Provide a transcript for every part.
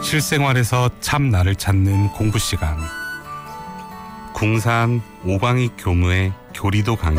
실생활에서 참 나를 찾는 공부 시간. 궁산 오광익 교무의 교리도 강의.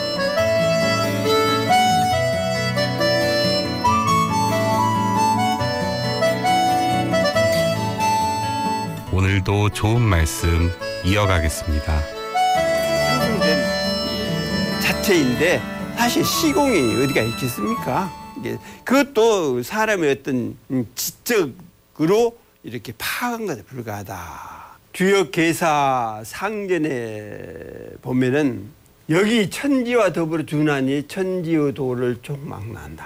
오늘도 좋은 말씀 이어가겠습니다. 형성된 자체인데 사실 시공이 어디가 있겠습니까? 그것도 사람의 어떤 지적으로 이렇게 파악한 것에 불과하다. 주역개사 상전에 보면은 여기 천지와 더불어 준하니 천지의 도를 촉망난다.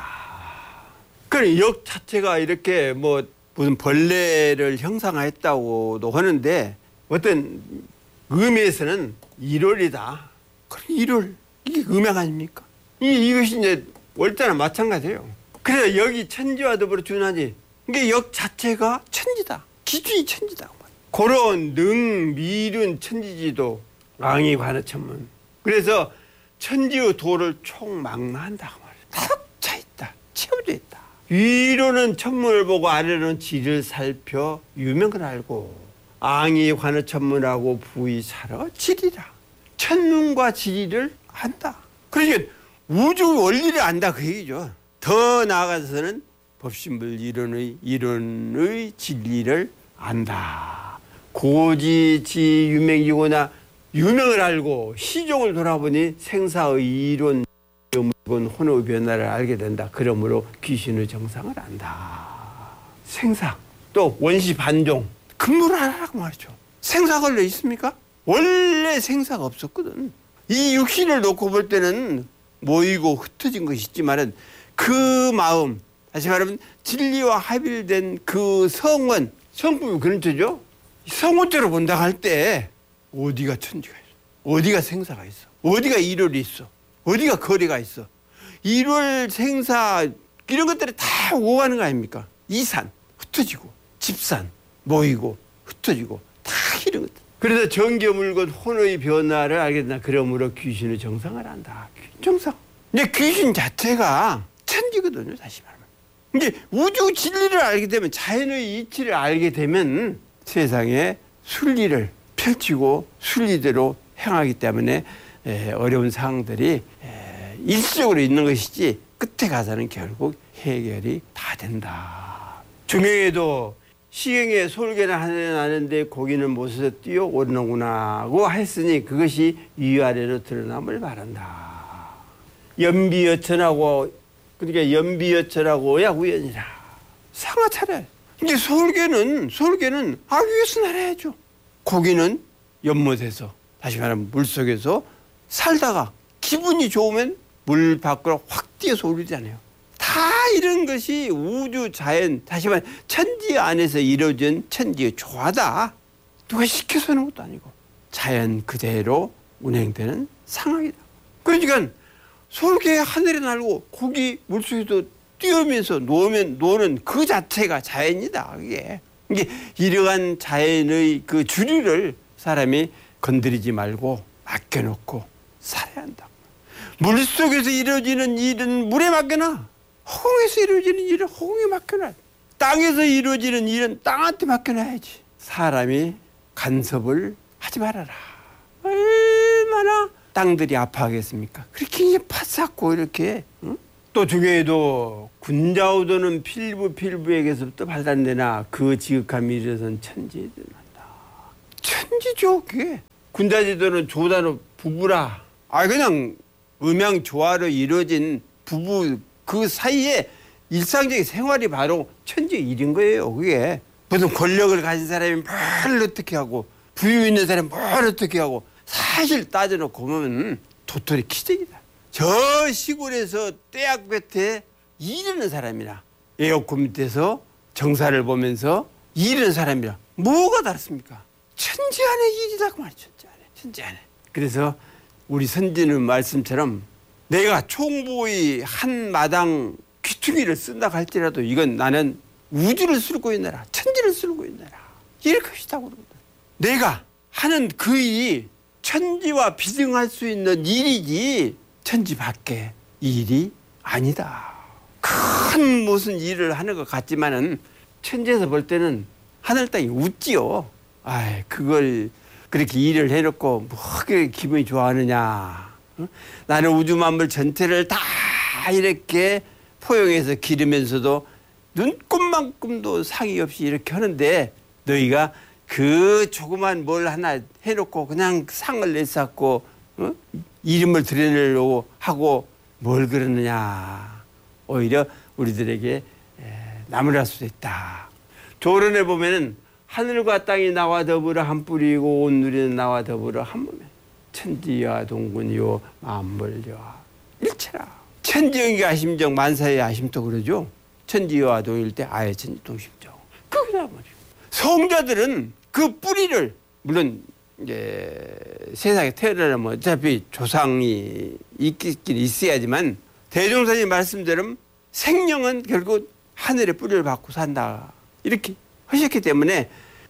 그러니 역 자체가 이렇게 뭐 무슨 벌레를 형상화했다고도 하는데 어떤 의미에서는 일월이다. 그럼 일월 이게 음양 아닙니까? 이것이 이제 월자나 마찬가지예요. 그래서 여기 천지와 더불어 준하니 이게 역 자체가 천지다. 기준이 천지다. 그런 미룬 천지지도 앙이 관어천문. 그래서 천지의 도를 총망라한다고 말이야. 탁 차있다. 채워져 있다. 위로는 천문을 보고 아래로는 지를 살펴 유명을 알고 앙이 관어천문하고 부의 살아 지리라. 천문과 지리를 안다. 그러니까 우주 원리를 안다 그 얘기죠. 더 나아가서는 법신불 이론의 진리를 안다. 고지지 유명이거나 유명을 알고 시종을 돌아보니 생사의 이론 혼의 변화를 알게 된다. 그러므로 귀신의 정상을 안다. 생사 또 원시 반종 근무를 하라고 말이죠. 생사가 원래 있습니까? 원래 생사가 없었거든. 이 육신을 놓고 볼 때는 모이고 흩어진 것이 있지만은 그 마음, 다시 말하면 진리와 합일된 그 성원, 성품이 그런 뜻이죠. 성원대로 본다고 할 때 어디가 천지가 있어? 어디가 생사가 있어? 어디가 일월이 있어? 어디가 거리가 있어? 일월, 생사 이런 것들이 다 오가는 거 아닙니까? 이산, 흩어지고 집산, 모이고 흩어지고 다 이런 것들. 그래서 정겨물건 혼의 변화를 알게 된다. 그러므로 귀신의 정상을 안다. 정상. 근데 귀신 자체가 천지거든요. 다시 말하면. 이제 우주 진리를 알게 되면 자연의 이치를 알게 되면 세상에 순리를 펼치고 순리대로 행하기 때문에 어려운 상황들이 일시적으로 있는 것이지 끝에 가서는 결국 해결이 다 된다. 중경에도 시경에 솔개는 하는데 고기는 못에서 뛰어오르는구나 하고 했으니 그것이 위아래로 드러남을 바란다. 연비여천하고 그러니까 연비여천하고야 우연이라. 상하 차례. 이제 솔개는 위에서 날아야죠. 고기는 연못에서 다시 말하면 물속에서 살다가 기분이 좋으면 물 밖으로 확 뛰어서 오르잖아요. 다 이런 것이 우주 자연 다시 말하면 천지 안에서 이루어진 천지의 조화다. 누가 시켜서 하는 것도 아니고 자연 그대로 운행되는 상황이다. 그러니까 솔개 하늘에 날고 고기 물속에서 뛰어오면서 노는 그 자체가 자연이다. 이게 이러한 자연의 그 주류를 사람이 건드리지 말고 맡겨놓고 살아야 한다. 물속에서 이루어지는 일은 물에 맡겨놔. 허공에서 이루어지는 일은 허공에 맡겨놔. 땅에서 이루어지는 일은 땅한테 맡겨놔야지. 사람이 간섭을 하지 말아라. 얼마나 땅들이 아파하겠습니까? 그렇게 이제 파삭고 이렇게. 응? 또 중에도 군자오도는 필부에게서부터 발단되나 그 지극함이 이르선 천지에 드러난다. 천지죠 그게. 군자지도는 조단의 부부라. 그냥 음양조화로 이루어진 부부 그 사이에 일상적인 생활이 바로 천지의 일인 거예요. 그게 무슨 권력을 가진 사람이 뭘 어떻게 하고 부유 있는 사람이 뭘 어떻게 하고 사실 따져놓고 보면 도토리 기적이다. 저 시골에서 떼약 볕에 일하는 사람이라 에어컨 밑에서 정사를 보면서 일하는 사람이라 뭐가 다릅니까? 천지 안의 일이다 그 말이죠. 천지 안에. 그래서 우리 선진의 말씀처럼 내가 총보의 한 마당 귀퉁이를 쓴다 할지라도 이건 나는 우주를 쓸고 있느라 천지를 쓸고 있느라 이럴 것이다 그러거든. 내가 하는 그 일이 천지와 비등할 수 있는 일이지 천지 밖에 일이 아니다. 큰 무슨 일을 하는 것 같지만은 천지에서 볼 때는 하늘 땅이 웃지요. 그걸 그렇게 일을 해놓고 뭐 그렇게 기분이 좋아하느냐. 나는 우주 만물 전체를 다 이렇게 포용해서 기르면서도 눈꼽만큼도 상의 없이 이렇게 하는데 너희가 그 조그만 뭘 하나 해놓고 그냥 상을 내쌓고 이름을 드러내려고 하고 뭘 그러느냐. 오히려 우리들에게 나무랄 수도 있다. 조론에 보면은 하늘과 땅이 나와 더불어 한 뿌리이고 온 누리는 나와 더불어 한 몸에 천지와 동군이요 만물과 일체라. 천지영이가 심정 만사의 아심도 그러죠. 천지와 동일 때 아예 천지 동심정. 그거다 말이에요. 성자들은 그 뿌리를 물론 이제 세상에 태어나려면 어차피 조상이 있긴 있어야지만 대종사님 말씀대로 생명은 결국 하늘의 뿌리를 받고 산다. 이렇게 하셨기 때문에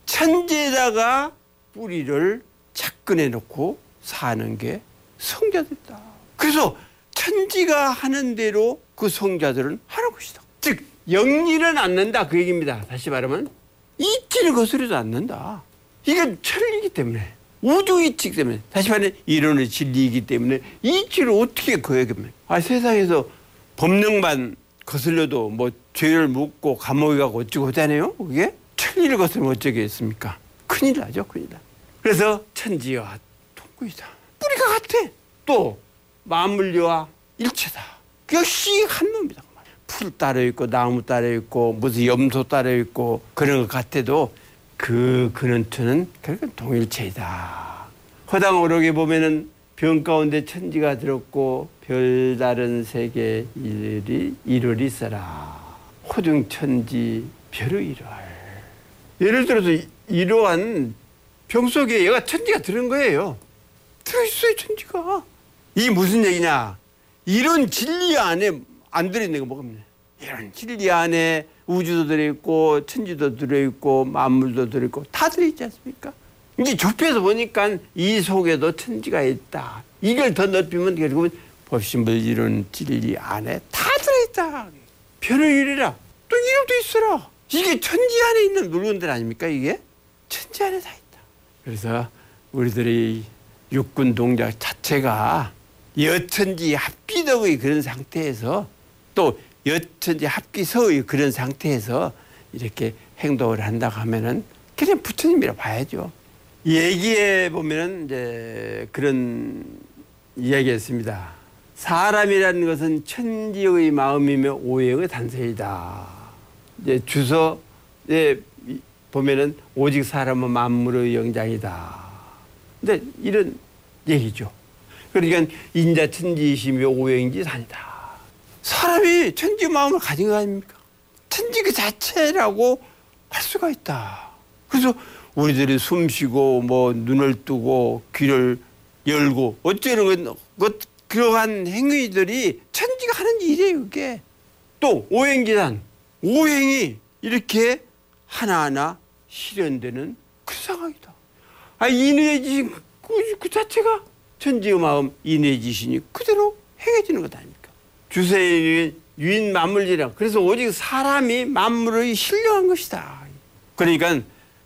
천지에다가 뿌리를 착근해 놓고 사는 게 성자들이다. 그래서 천지가 하는 대로 그 성자들은 하는 것이다. 즉 영리는 않는다 그 얘기입니다. 다시 말하면 이치를 거스르지 않는다. 이건 천리이기 때문에 우주 이치이기 때문에 다시 말하면 이론의 진리이기 때문에 이치를 어떻게 거역합니까? 세상에서 법령만 거슬려도 뭐 죄를 묻고 감옥에 가고 어쩌고 하잖아요. 그게 천리를 거스르면 어쩌겠습니까? 큰일 나죠. 큰일 나. 그래서 천지와 동구이다. 뿌리가 같아. 또 만물과 일체다. 역시 한 놈이다. 풀 따로 있고 나무 따로 있고 무슨 염소 따로 있고 그런 것 같아도 그 근원처는 결국은 동일체이다. 허당 오록에 보면은 병 가운데 천지가 들었고 별다른 세계 일을 있어라. 호중천지 별의 일할. 예를 들어서 이러한 병 속에 얘가 천지가 들은 거예요. 들어있어요 천지가. 이게 무슨 얘기냐. 이런 진리 안에 안 들어있는 거 뭐가 없네. 이런 진리 안에 우주도 들어있고 천지도 들어있고 만물도 들어있고 다 들어있지 않습니까? 이제 좁혀서 보니까 이 속에도 천지가 있다. 이걸 더 넓히면 결국은 법신불 이론 진리 안에 다 들어있다. 별의 일이라 또 이름도 있어라. 이게 천지 안에 있는 물건들 아닙니까? 이게 천지 안에 다 있다. 그래서 우리들의 육군 동작 자체가 여천지 합기덕의 그런 상태에서 또 여천지 합기서의 그런 상태에서 이렇게 행동을 한다고 하면은 그냥 부처님이라 봐야죠. 얘기해 보면은 이제 그런 이야기였습니다. 사람이라는 것은 천지의 마음이며 오행의 단서이다. 이제 주서에 보면은 오직 사람은 만물의 영장이다. 근데 이런 얘기죠. 그러니까 인자 천지이시며 오행지산이다. 사람이 천지 마음을 가진 거 아닙니까? 천지 그 자체라고 할 수가 있다. 그래서 우리들이 숨 쉬고 뭐 눈을 뜨고 귀를 열고 어쩌는 그러한 행위들이 천지가 하는 일이에요. 그게. 또 오행지산. 오행이 이렇게 하나하나 실현되는 그 상황이다. 인의지신 그 자체가 천지의 마음 인의지신이 그대로 행해지는 것 아닙니까? 주세의 유인 만물지라. 그래서 오직 사람이 만물의 신령한 것이다. 그러니까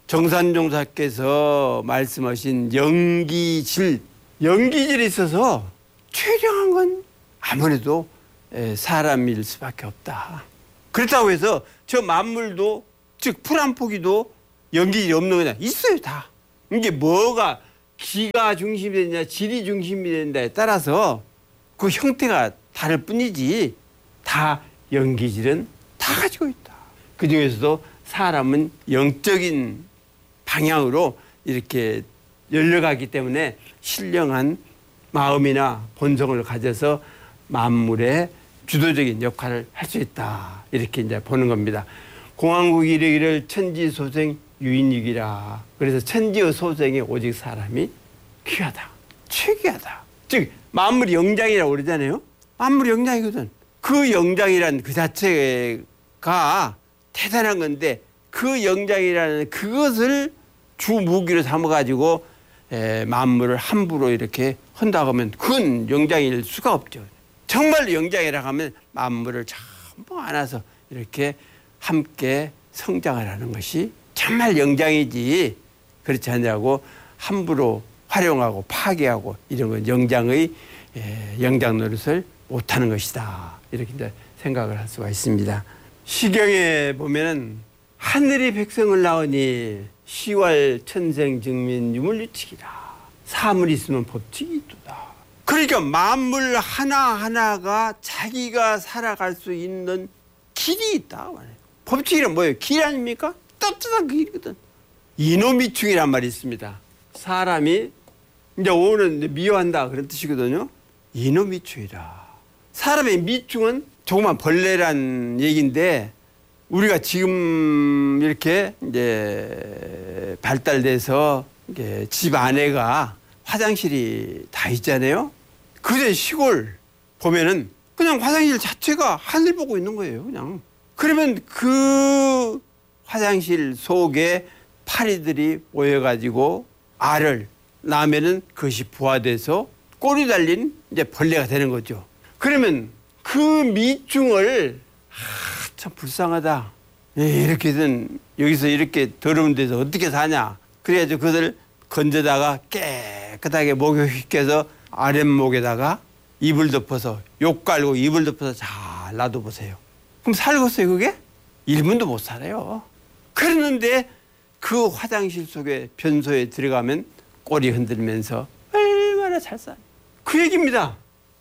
정산종사께서 말씀하신 영기질이 있어서 최량한 건 아무래도 사람일 수밖에 없다. 그렇다고 해서 저 만물도 즉 풀 한 포기도 연기질이 없는 거냐? 있어요 다. 이게 뭐가 기가 중심이 되느냐 질이 중심이 된다에 따라서 그 형태가 다를 뿐이지 다 연기질은 다 가지고 있다. 그중에서도 사람은 영적인 방향으로 이렇게 열려가기 때문에 신령한 마음이나 본성을 가져서 만물의 주도적인 역할을 할 수 있다. 이렇게 이제 보는 겁니다. 공안국이 이르기를 천지소생 유인이기라. 그래서 천지의 소생에 오직 사람이 귀하다. 최귀하다. 즉 만물이 영장이라고 그러잖아요. 만물이 영장이거든. 그 영장이란 그 자체가 대단한 건데 그 영장이라는 그것을 주 무기로 삼아가지고 만물을 함부로 이렇게 한다고 하면 그건 영장일 수가 없죠. 정말로 영장이라고 하면 만물을 전부 안아서 이렇게 함께 성장을 하는 것이 참말 영장이지 그렇지 않냐고 함부로 활용하고 파괴하고 이런 건 영장의 영장 노릇을 못하는 것이다. 이렇게 이제 생각을 할 수가 있습니다. 시경에 보면은 하늘이 백성을 낳으니 시월 천생 증민 유물유칙이라. 사물 있으면 법칙이 있도다. 그러니까 만물 하나하나가 자기가 살아갈 수 있는 길이 있다. 법칙이란 뭐예요? 길 아닙니까? 떳떳한 그 길이거든. 인호미충이란 말이 있습니다. 사람이 이제 오는 미워한다 그런 뜻이거든요. 인호미충이라. 사람의 미충은 조그만 벌레란 얘기인데 우리가 지금 이렇게 이제 발달돼서 이게 집 안에가 화장실이 다 있잖아요. 그제 시골 보면은 그냥 화장실 자체가 하늘 보고 있는 거예요. 그냥. 그러면 그 화장실 속에 파리들이 모여가지고 알을 낳으면은 그것이 부화돼서 꼬리 달린 이제 벌레가 되는 거죠. 그러면 그 미충을 참 불쌍하다. 이렇게든 여기서 이렇게 더러운 데서 어떻게 사냐. 그래가지고 그것을 건져다가 깨끗하게 목욕시켜서 아랫목에다가 이불 덮어서 욕 깔고 이불 덮어서 잘 놔둬보세요. 그럼 살겠어요 그게? 1분도 못 살아요. 그러는데 그 화장실 속에 변소에 들어가면 꼬리 흔들면서 얼마나 잘 살아요. 그 얘기입니다.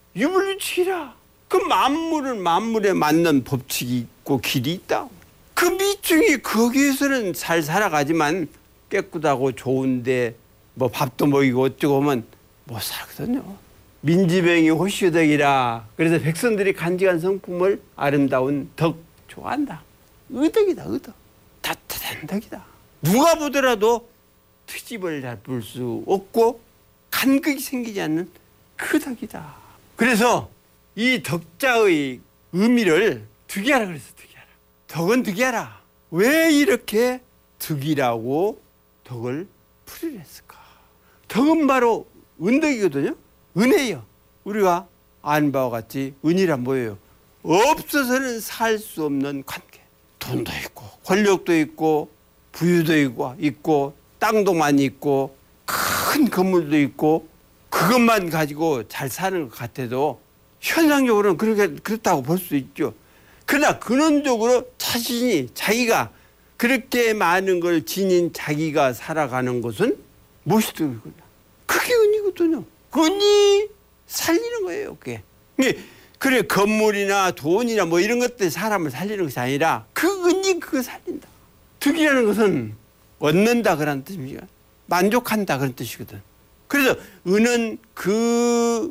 유물유칙이라. 그 만물은 만물에 맞는 법칙이 있고 길이 있다. 그 미중이 거기에서는 잘 살아가지만 깨끗하고 좋은데 뭐 밥도 먹이고 어쩌고 하면 못 살거든요. 민지병이 호시덕이라. 그래서 백성들이 간직한 성품을 아름다운 덕 좋아한다. 의덕이다 의덕. 따뜻한 덕이다. 누가 보더라도 트집을 잘 볼 수 없고 간극이 생기지 않는 그 덕이다. 그래서 이 덕자의 의미를 득이하라 그랬어. 득이하라. 덕은 득이하라. 왜 이렇게 덕이라고 덕을 풀이를 했을까? 덕은 바로 은덕이거든요. 은혜요. 우리가 아는 바와 같이 은이란 뭐예요? 없어서는 살 수 없는 관계. 돈도 있고 권력도 있고 부유도 있고 땅도 많이 있고 큰 건물도 있고 그것만 가지고 잘 사는 것 같아도 현상적으로는 그렇다고 볼 수 있죠. 그러나 근원적으로 자신이 자기가 그렇게 많은 걸 지닌 자기가 살아가는 것은 무엇이 덕이구나. 그게 은이거든요. 은이 살리는 거예요. 그게. 그래 건물이나 돈이나 뭐 이런 것들 사람을 살리는 것이 아니라 그 은이 그거 살린다. 덕이라는 것은 얻는다 그런 뜻입니다. 만족한다 그런 뜻이거든. 그래서 은은 그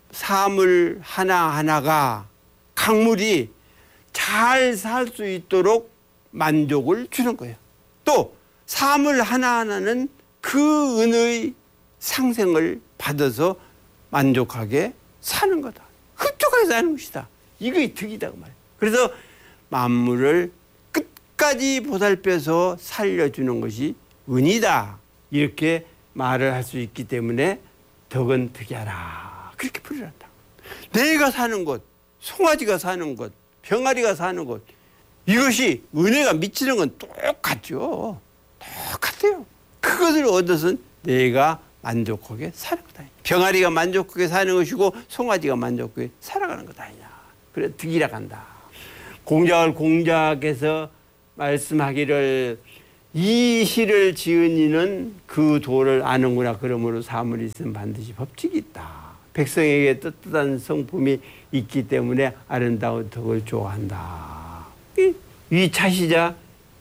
사물 하나하나가 강물이 잘 살 수 있도록 만족을 주는 거예요. 또 사물 하나하나는 그 은의 상생을 받아서 만족하게 사는 거다. 흡족하게 사는 것이다. 이게 덕이다 그 말이에요. 그래서 만물을 끝까지 보살펴서 살려주는 것이 은이다. 이렇게 말을 할 수 있기 때문에 덕은 덕이하라. 그렇게 풀이한다. 내가 사는 곳, 송아지가 사는 곳, 병아리가 사는 곳 이것이 은혜가 미치는 건 똑같죠. 똑같아요. 그것을 얻어서 내가 만족하게 사는 거다. 병아리가 만족하게 사는 것이고 송아지가 만족하게 살아가는 것 아니냐. 그래 덕이라 간다. 공작을 공작해서 말씀하기를 이 시를 지은 이는 그 도를 아는구나. 그러므로 사물이 있으면 반드시 법칙이 있다. 백성에게 떳떳한 성품이 있기 때문에 아름다운 덕을 좋아한다. 이 차시자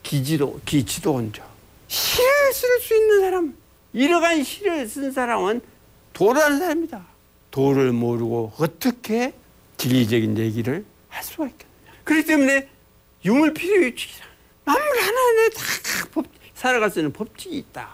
기치도 온죠. 시를 쓸 수 있는 사람, 이러한 시를 쓴 사람은 도라는 사람이다. 도를 모르고 어떻게 진리적인 얘기를 할 수가 있겠느냐. 그렇기 때문에 유물필요유칙이다. 만물 하나하나에 다 살아갈 수 있는 법칙이 있다.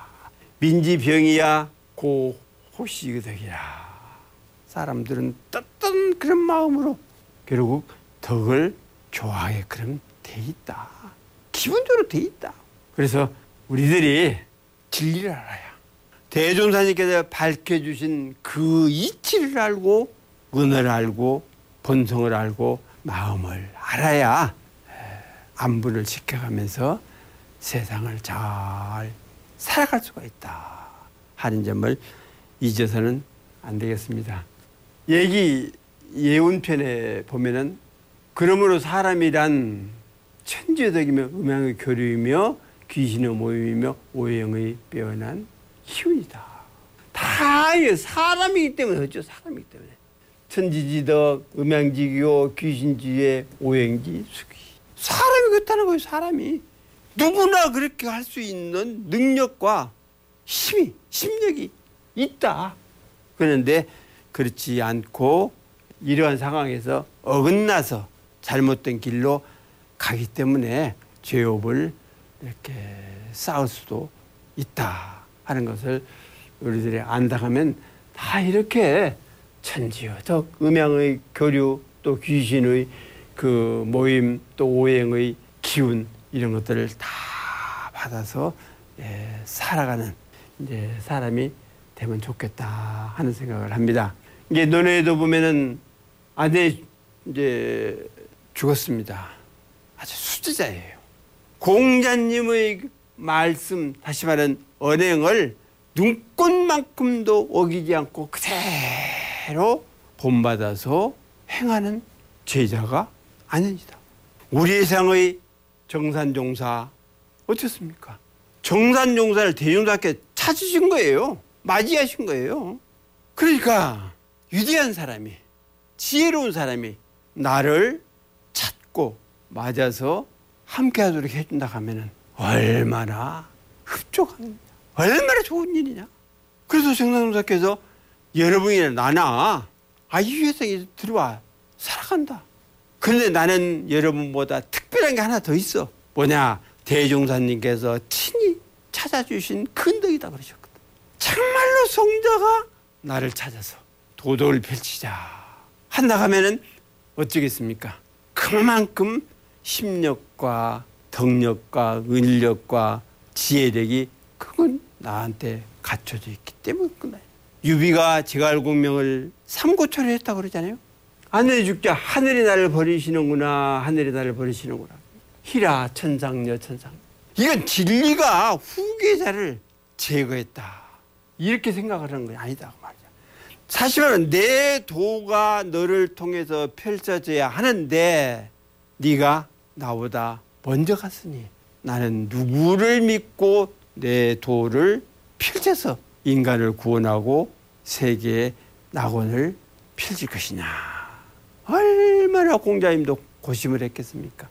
민지병이야 고 호시덕이라. 사람들은 떳떳한 그런 마음으로 결국 덕을 좋아하게끔 돼 있다. 기본적으로 돼 있다. 그래서 우리들이 진리를 알아야 대종사님께서 밝혀주신 그 이치를 알고 은을 알고 본성을 알고 마음을 알아야 안분을 지켜가면서 세상을 잘 살아갈 수가 있다 하는 점을 잊어서는 안 되겠습니다. 얘기 예운편에 보면은 그러므로 사람이란 천지덕이며 음양의 교류이며 귀신의 모임이며 오행의 빼어난 기운이다. 다 사람이기 때문에 어쩌 사람이기 때문에 천지지덕, 음양지교, 귀신지혜, 오행지, 수기. 사람이 그렇다는 거예요. 사람이. 누구나 그렇게 할 수 있는 능력과 힘이, 심력이 있다. 그런데 그렇지 않고 이러한 상황에서 어긋나서 잘못된 길로 가기 때문에 죄업을 이렇게 쌓을 수도 있다 하는 것을 우리들이 안다하면 다 이렇게 천지어덕, 음양의 교류, 또 귀신의 그 모임, 또 오행의 기운 이런 것들을 다 받아서 살아가는 이제 사람이 되면 좋겠다 하는 생각을 합니다. 이게 논어에도 보면은 아내 이제 죽었습니다. 아주 수제자예요. 공자님의 말씀, 다시 말하는 언행을 눈꽃만큼도 어기지 않고 그대로 본받아서 행하는 제자가 아닙니다. 우리 세상의 정산종사 어떻습니까? 정산종사를 대종사께 찾으신 거예요. 맞이하신 거예요. 그러니까 위대한 사람이, 지혜로운 사람이 나를 찾고 맞아서 함께하도록 해준다 하면은 얼마나 흡족한, 얼마나 좋은 일이냐. 그래서 정산종사께서 여러분이나 나나 이 세상에 들어와 살아간다. 그런데 나는 여러분보다 특별한 게 하나 더 있어. 뭐냐? 대종사님께서 친히 찾아주신 근덕이다 그러셨거든. 정말로 성자가 나를 찾아서 도덕을 펼치자 한다 하면은 어쩌겠습니까? 그만큼 심력과 덕력과 은력과 지혜력이 그건 나한테 갖춰져 있기 때문이구나. 유비가 제갈공명을 삼고초를 했다고 그러잖아요. 하늘이 죽자 하늘이 나를 버리시는구나, 하늘이 나를 버리시는구나. 희라 천상녀 천상. 이건 진리가 후계자를 제거했다. 이렇게 생각하는 건 아니다 말이야. 사실은 내 도가 너를 통해서 펼쳐져야 하는데 네가 나보다 먼저 갔으니 나는 누구를 믿고 내 도를 펼쳐서 인간을 구원하고 세계의 낙원을 펼칠 것이냐. 얼마나 공자님도 고심을 했겠습니까?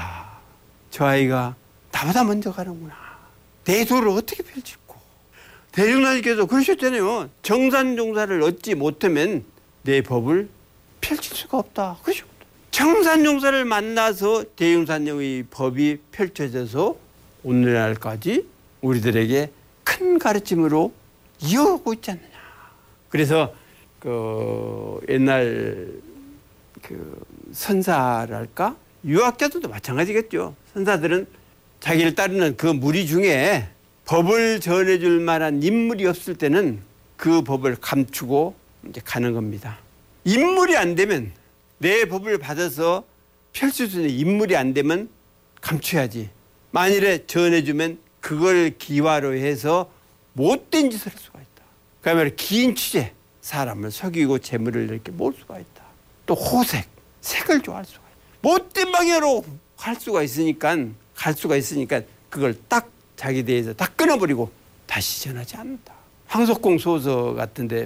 저 아이가 나보다 먼저 가는구나. 내 도를 어떻게 펼칠고. 대종사님께서 그러셨잖아요. 정산종사를 얻지 못하면 내 법을 펼칠 수가 없다. 그러셨거든. 정산종사를 만나서 대종사님의 법이 펼쳐져서 오늘날까지 우리들에게 큰 가르침으로 이어가고 있지 않느냐. 그래서 옛날 선사랄까? 유학자들도 마찬가지겠죠. 선사들은 자기를 따르는 그 무리 중에 법을 전해줄 만한 인물이 없을 때는 그 법을 감추고 이제 가는 겁니다. 인물이 안 되면, 내 법을 받아서 펼칠 수 있는 인물이 안 되면 감춰야지. 만일에 전해주면 그걸 기화로 해서 못된 짓을 할 수가 있다. 그야말로 긴 취재, 사람을 속이고 재물을 이렇게 모을 수가 있다. 또 호색, 색을 좋아할 수가 있다. 못된 방향으로 갈 수가 있으니까 그걸 딱 자기 대해서 다 끊어버리고 다시 전하지 않는다. 황석공 소서 같은데